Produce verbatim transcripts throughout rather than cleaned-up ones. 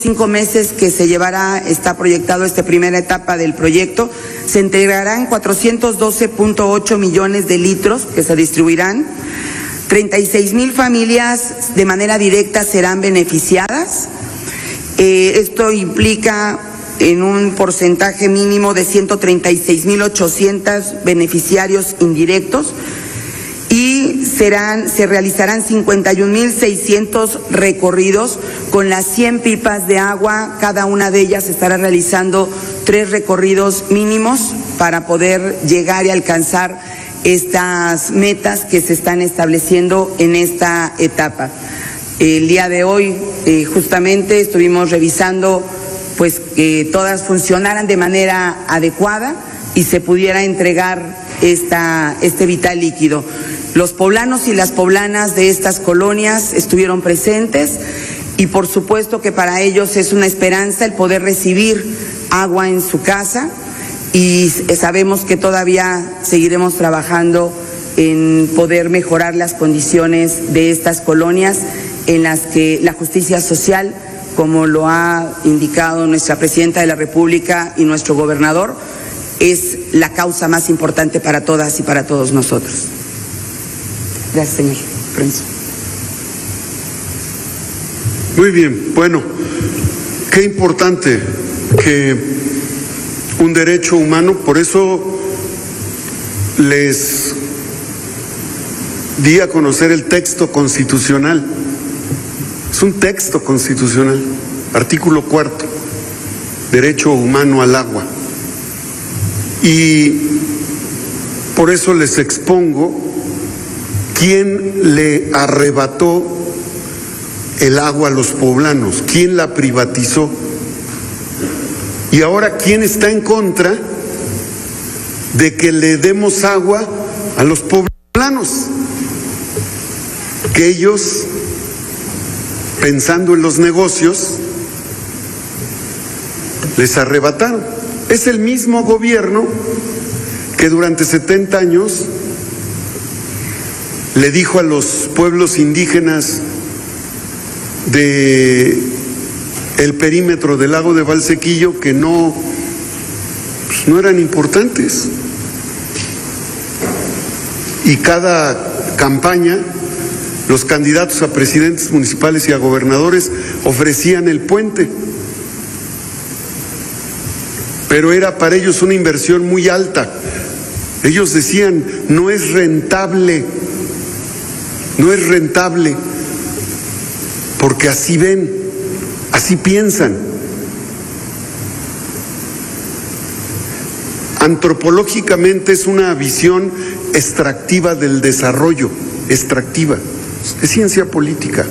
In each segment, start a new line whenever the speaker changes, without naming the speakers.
cinco meses que se llevará, está proyectado esta primera etapa del proyecto, se entregarán cuatrocientos doce punto ocho millones de litros que se distribuirán. treinta y seis mil familias de manera directa serán beneficiadas. Eh, esto implica en un porcentaje mínimo de ciento treinta y seis mil ochocientos beneficiarios indirectos y serán, se realizarán cincuenta y un mil seiscientos recorridos con las cien pipas de agua. Cada una de ellas estará realizando tres recorridos mínimos para poder llegar y alcanzar estas metas que se están estableciendo en esta etapa. El día de hoy eh, justamente estuvimos revisando pues que todas funcionaran de manera adecuada y se pudiera entregar esta, este vital líquido. Los poblanos y las poblanas de estas colonias estuvieron presentes y por supuesto que para ellos es una esperanza el poder recibir agua en su casa y sabemos que todavía seguiremos trabajando en poder mejorar las condiciones de estas colonias en las que la justicia social, como lo ha indicado nuestra Presidenta de la República y nuestro gobernador, es la causa más importante para todas y para todos nosotros. Gracias, señor Lorenzo.
Muy bien, bueno, qué importante que un derecho humano, por eso les di a conocer el texto constitucional. Es un texto constitucional, artículo cuarto, derecho humano al agua. Y por eso les expongo quién le arrebató el agua a los poblanos, quién la privatizó. Y ahora, ¿quién está en contra de que le demos agua a los poblanos? Que ellos, pensando en los negocios, les arrebataron. Es el mismo gobierno que durante setenta años le dijo a los pueblos indígenas de el perímetro del lago de Valsequillo que no, pues no eran importantes. Y cada campaña, los candidatos a presidentes municipales y a gobernadores ofrecían el puente. Pero era para ellos una inversión muy alta. Ellos decían, no es rentable, no es rentable, porque así ven. Así piensan. Antropológicamente es una visión extractiva del desarrollo, extractiva. Es ciencia política.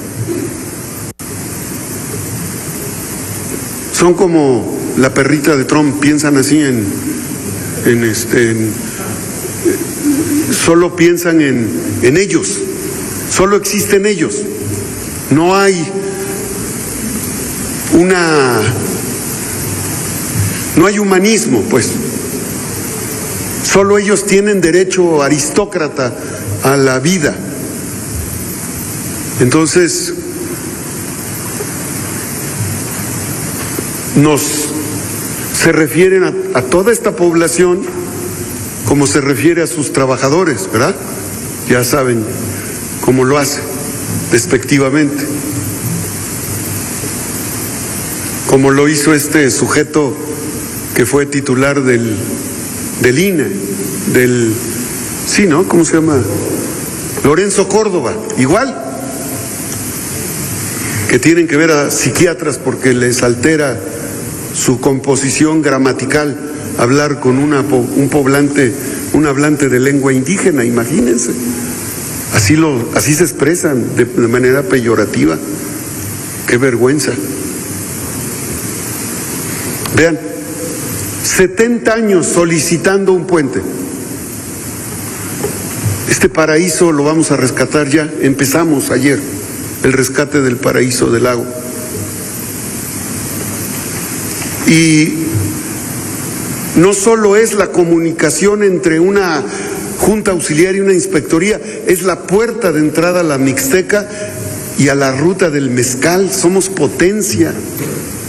Son como la perrita de Trump, piensan así en, en este, en, solo piensan en, en ellos, solo existen ellos. No hay una, no hay humanismo, pues. Solo ellos tienen derecho aristócrata a la vida. Entonces, nos se refieren a, a toda esta población como se refiere a sus trabajadores, ¿verdad? Ya saben cómo lo hace, despectivamente. Como lo hizo este sujeto que fue titular del, del I N E, del, sí, ¿no? ¿Cómo se llama? Lorenzo Córdoba, igual, que tienen que ver a psiquiatras porque les altera su composición gramatical hablar con una, un poblante, un hablante de lengua indígena, imagínense. Así, lo, así se expresan de, de manera peyorativa. Qué vergüenza. Vean, setenta años solicitando un puente. Este paraíso lo vamos a rescatar ya. Empezamos ayer el rescate del paraíso del lago. Y no solo es la comunicación entre una junta auxiliar y una inspectoría, es la puerta de entrada a la Mixteca y a la ruta del mezcal. Somos potencia.